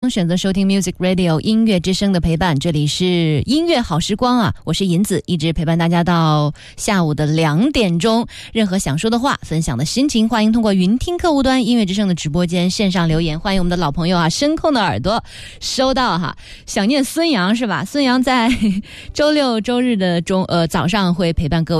选择收听 Music Radio 音乐之声的陪伴，这里是音乐好时光啊，我是银子，一直陪伴大家到下午的2点钟。任何想说的话、分享的心情，欢迎通过云听客户端音乐之声的直播间线上留言。欢迎我们的老朋友啊，声控的耳朵收到哈，想念孙杨是吧？孙杨在周六周日的早上会陪伴各位。